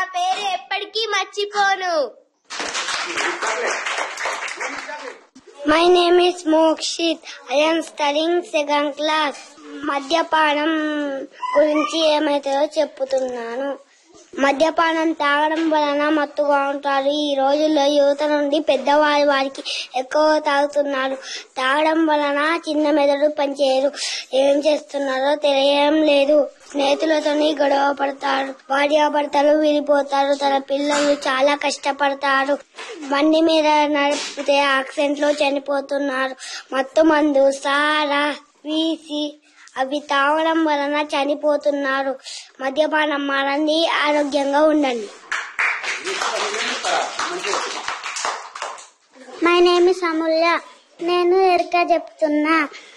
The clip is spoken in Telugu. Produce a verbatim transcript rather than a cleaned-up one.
పేరు ఎప్పటికీ మర్చిపోను. My name is Mokshith. I am studying second class. మద్యపానం గురించి ఏమైతుందో చెప్పుతున్నాను. మద్యపానం తాగడం వలన మత్తుగా ఉంటారు. ఈ రోజుల్లో యువత నుండి పెద్దవారి వారికి ఎక్కువ తాగుతున్నారు. తాగడం వలన చిన్న మెదడు పనిచేయరు. ఏం చేస్తున్నారో తెలియడం లేదు. స్నేహితులతోని గొడవ పడతారు. భార్యాభర్తలు విడిపోతారు. తన పిల్లలు చాలా కష్టపడతారు. బండి మీద నడిపితే యాక్సిడెంట్ లో చనిపోతున్నారు. మత్తు మందు, సారా, వీసి అవి తాగడం వలన చనిపోతున్నారు. మద్యపానం మానండి, ఆరోగ్యంగా ఉండండి. మై నేమ్ ఇస్ అమూల్య. నేను ఎరుక చెప్తున్నా.